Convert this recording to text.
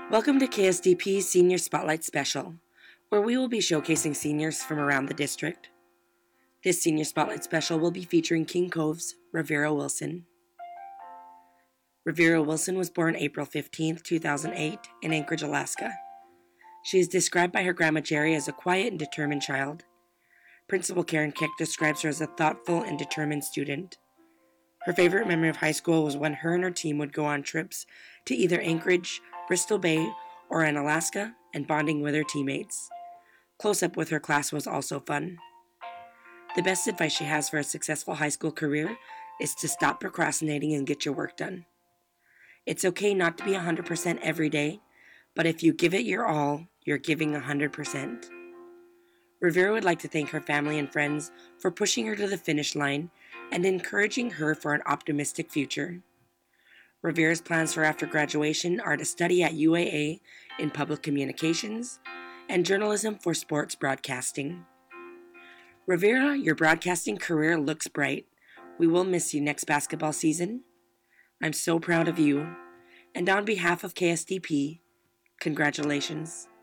Welcome to KSDP's Senior Spotlight Special, where we will be showcasing seniors from around the district. This Senior Spotlight Special will be featuring King Cove's Rivera Wilson. Rivera Wilson was born April 15, 2008, in Anchorage, Alaska. She is described by her grandma Jerry as a quiet and determined child. Principal Karen Keck describes her as a thoughtful and determined student. Her favorite memory of high school was when her and her team would go on trips to either Anchorage, Bristol Bay, or in Alaska, and bonding with her teammates. Close-up with her class was also fun. The best advice she has for a successful high school career is to stop procrastinating and get your work done. It's okay not to be 100% every day, but if you give it your all, you're giving 100%. Rivera would like to thank her family and friends for pushing her to the finish line and encouraging her for an optimistic future. Rivera's plans for after graduation are to study at UAA in public communications and journalism for sports broadcasting. Rivera, your broadcasting career looks bright. We will miss you next basketball season. I'm so proud of you. And on behalf of KSDP, congratulations.